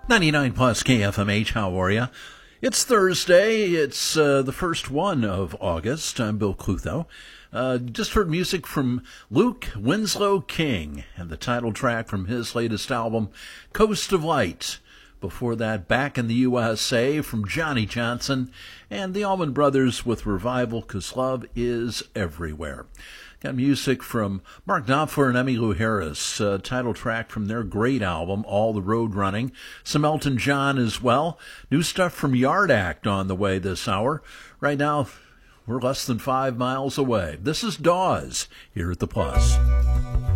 99 plus KFMH, how are you? It's Thursday. It's the first one of August. I'm Bill Clutho. Just heard music from Luke Winslow King and the title track from his latest album, Coast of Light. Before that, Back in the USA from Johnny Johnson and the Allman Brothers with Revival, 'Cause Love is Everywhere. Got music from Mark Knopfler and Emmylou Harris, title track from their great album, All the Road Running. Some Elton John as well. New stuff from Yard Act on the way this hour. Right now, we're less than 5 miles away. This is Dawes here at the Plus.